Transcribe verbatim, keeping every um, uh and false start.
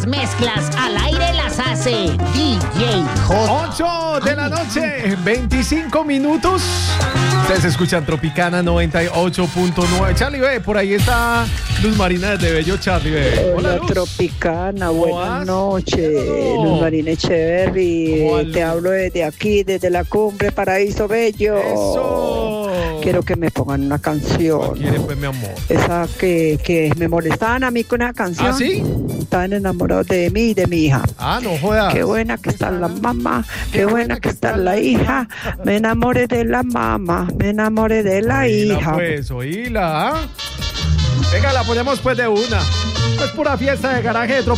las mezclas al aire las hace D J J. ocho de la noche, veinticinco minutos. Ustedes escuchan Tropicana noventa y ocho punto nueve. Charlie B, por ahí está Luz Marina desde Bello, Charlie B. Hola, Hola Luz. Tropicana, buenas vas? noches. Hello. Luz Marina Echeverry, ¿Cómo te vas? hablo desde aquí, desde la cumbre Paraíso Bello. Eso. Quiero que me pongan una ¿Cuál canción. quiere, pues, mi amor? Esa que, que me molestaban a mí con esa canción. ¿Ah, sí? Estaban enamorados de mí y de mi hija. Ah, no jodas. Qué buena que está la mamá, qué buena que está la hija. Me enamoré de la mamá, me enamoré de la Oíla, hija. pues, oíla. ¿Ah? Venga, la ponemos pues de una. Es pura fiesta de garaje de Tropicana.